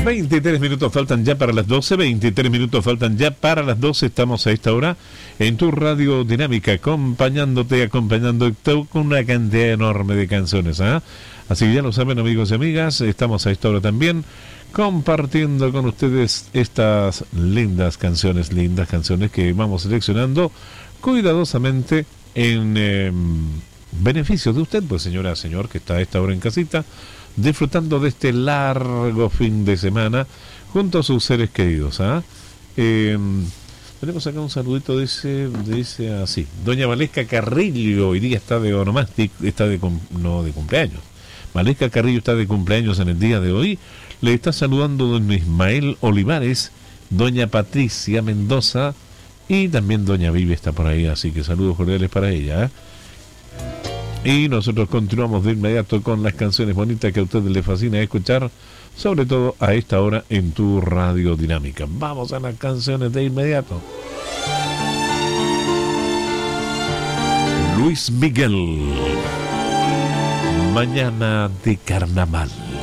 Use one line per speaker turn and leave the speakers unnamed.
23 minutos faltan ya para las 12, 23 minutos faltan ya para las 12, estamos a esta hora en tu radio dinámica, acompañándote con una cantidad enorme de canciones, Así que ya lo saben, amigos y amigas, estamos a esta hora también compartiendo con ustedes estas lindas canciones que vamos seleccionando cuidadosamente en beneficio de usted, pues señora, señor, que está a esta hora en casita, disfrutando de este largo fin de semana junto a sus seres queridos. Tenemos acá un saludito, dice así: doña Valesca Carrillo hoy día está de onomástico, no de cumpleaños. Valesca Carrillo está de cumpleaños en el día de hoy. Le está saludando don Ismael Olivares, doña Patricia Mendoza y también doña Vivi está por ahí, así que saludos cordiales para ella. Y nosotros continuamos de inmediato con las canciones bonitas que a ustedes les fascina escuchar, sobre todo a esta hora en tu radio dinámica. Vamos a las canciones de inmediato. Luis Miguel, Mañana de Carnaval.